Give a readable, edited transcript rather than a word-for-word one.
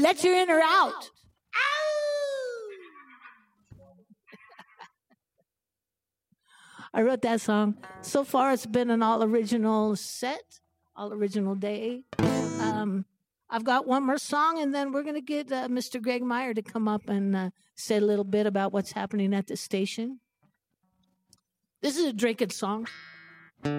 let your inner out. I wrote that song. So far, it's been an all original set, all original day. I've got one more song, and then we're going to get Mr. Greg Meyer to come up and say a little bit about what's happening at the station. This is a Drake It song.